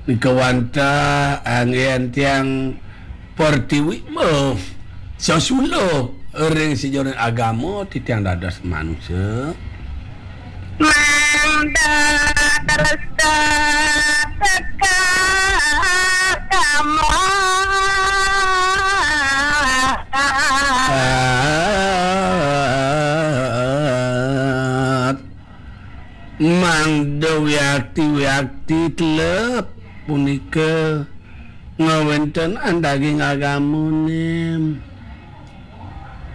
Kawanta angin tiang pertiwi mo sasulo ring sejarah agama ti tiang dadas manusia Manda terasa teka kamu Mang wiakti telep punika ngawenten andaging agamunim